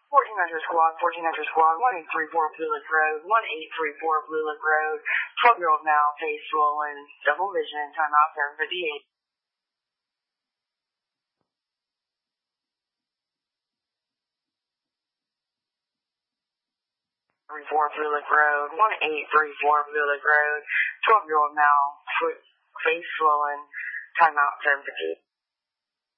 1400 squad, 1400 squad, 1834 Blue Lick Road, 1834 Blue Lick Road, 12-year-old now, face swollen, double vision, timeout 7:58. 34 Blue Lick Road, 1834 Blue Lick Road, 12-year-old now, face swollen, timeout 7:58.